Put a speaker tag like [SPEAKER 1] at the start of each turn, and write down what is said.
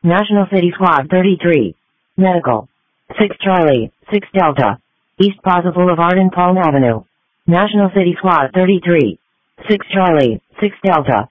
[SPEAKER 1] National City Squad 33. Medical. 6 Charlie, 6 Delta. East Plaza Boulevard and Palm Avenue. National City Squad 33. 6 Charlie, 6 Delta.